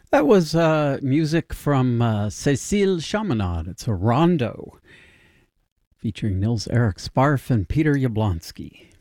That was music from Cécile Chaminade. It's a rondo featuring Nils Eric Sparf and Peter Yablonsky.